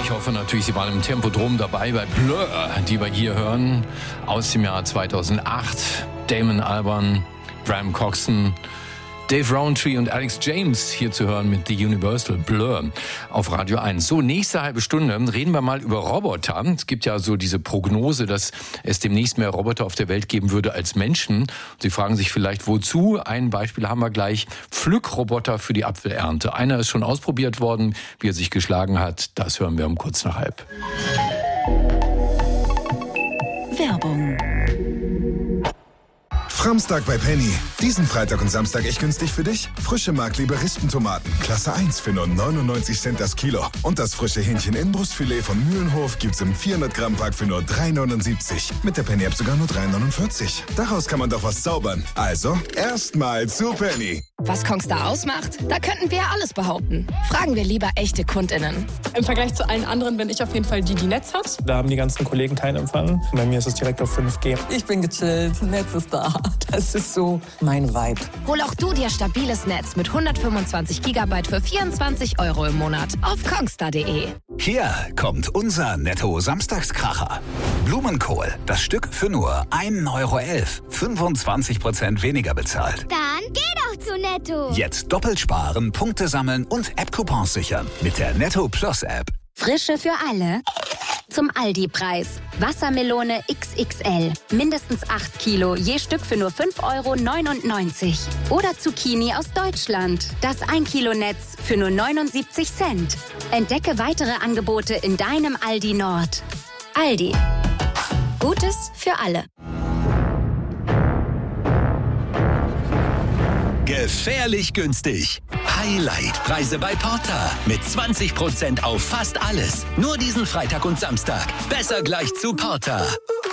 Ich hoffe natürlich, Sie waren im Tempodrom dabei bei Blur, die wir hier hören, aus dem Jahr 2008. Damon Albarn, Graham Coxon, Dave Rowntree und Alex James hier zu hören mit The Universal Blur auf Radio 1. So, nächste halbe Stunde reden wir mal über Roboter. Es gibt ja so diese Prognose, dass es demnächst mehr Roboter auf der Welt geben würde als Menschen. Sie fragen sich vielleicht, wozu? Ein Beispiel haben wir gleich. Pflückroboter für die Apfelernte. Einer ist schon ausprobiert worden. Wie er sich geschlagen hat, das hören wir um kurz nach halb. Werbung. Framstag bei Penny. Diesen Freitag und Samstag echt günstig für dich? Frische Mark-Liberisten-Tomaten, Klasse 1 für nur 99 Cent das Kilo. Und das frische Hähnchen-Inbrustfilet von Mühlenhof gibt's im 400-Gramm-Pack für nur 3,79. Mit der Penny-App sogar nur 3,49. Daraus kann man doch was zaubern. Also, erstmal zu Penny. Was Kongstar ausmacht? Da könnten wir ja alles behaupten. Fragen wir lieber echte KundInnen. Im Vergleich zu allen anderen bin ich auf jeden Fall die Netz hat. Da haben die ganzen Kollegen keinen Empfang. Bei mir ist es direkt auf 5G. Ich bin gechillt, Netz ist da. Das ist so mein Vibe. Hol auch du dir stabiles Netz mit 125 GB für 24 € im Monat auf kongstar.de. Hier kommt unser Netto-Samstagskracher. Blumenkohl, das Stück für nur 1,11 €. 25% weniger bezahlt. Dann geh doch zu Netto. Jetzt doppelt sparen, Punkte sammeln und App-Coupons sichern mit der Netto Plus App. Frische für alle. Zum Aldi-Preis. Wassermelone XXL. Mindestens 8 Kilo, je Stück für nur 5,99 €. Oder Zucchini aus Deutschland. Das 1 Kilo Netz für nur 79 Cent. Entdecke weitere Angebote in deinem Aldi Nord. Aldi. Gutes für alle. Gefährlich günstig. Highlight-Preise bei Porter. Mit 20% auf fast alles. Nur diesen Freitag und Samstag. Besser gleich zu Porter.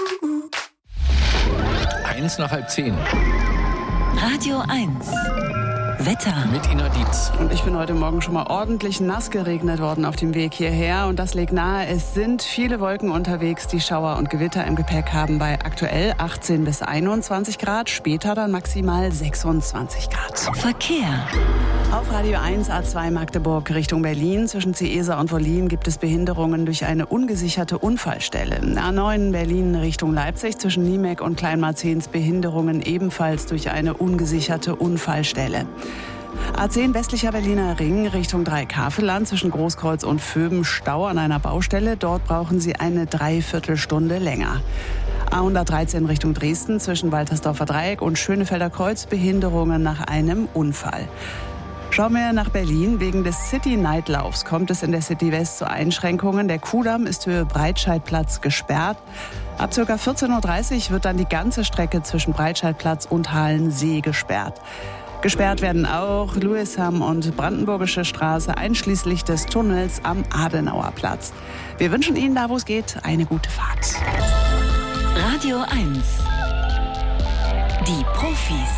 9:01. Radio 1. Wetter. Mit Ina Dietz. Und ich bin heute Morgen schon mal ordentlich nass geregnet worden auf dem Weg hierher. Und das legt nahe, es sind viele Wolken unterwegs, die Schauer und Gewitter im Gepäck haben bei aktuell 18 bis 21 Grad, später dann maximal 26 Grad. Verkehr. Auf Radio 1 A2 Magdeburg Richtung Berlin. Zwischen Ciesa und Wollin gibt es Behinderungen durch eine ungesicherte Unfallstelle. A9 Berlin Richtung Leipzig zwischen Niemek und Kleinmarzens Behinderungen ebenfalls durch eine ungesicherte Unfallstelle. A10 westlicher Berliner Ring Richtung Dreikafelland zwischen Großkreuz und Vöben Stau an einer Baustelle. Dort brauchen Sie eine Dreiviertelstunde länger. A113 Richtung Dresden zwischen Waltersdorfer Dreieck und Schönefelder Kreuz Behinderungen nach einem Unfall. Schauen wir nach Berlin. Wegen des City-Night-Laufs kommt es in der City West zu Einschränkungen. Der Kudamm ist Höhe Breitscheidplatz gesperrt. Ab ca. 14:30 Uhr wird dann die ganze Strecke zwischen Breitscheidplatz und Halensee gesperrt. Gesperrt werden auch Louisham und Brandenburgische Straße, einschließlich des Tunnels am Adenauer Platz. Wir wünschen Ihnen, da wo es geht, eine gute Fahrt. Radio 1. Die Profis.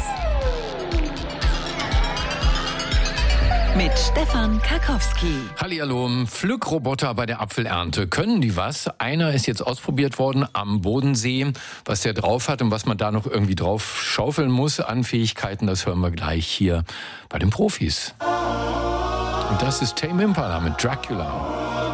Mit Stefan Karkowski. Hallihallo, Pflückroboter bei der Apfelernte. Können die was? Einer ist jetzt ausprobiert worden am Bodensee. Was der drauf hat und was man da noch irgendwie drauf schaufeln muss an Fähigkeiten, das hören wir gleich hier bei den Profis. Und das ist Tame Impala mit Dracula.